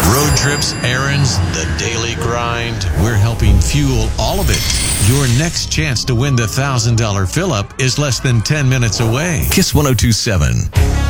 Road trips, errands, the daily grind. We're helping fuel all of it. Your next chance to win the $1,000 fill-up is less than 10 minutes away. Kiss 102.7.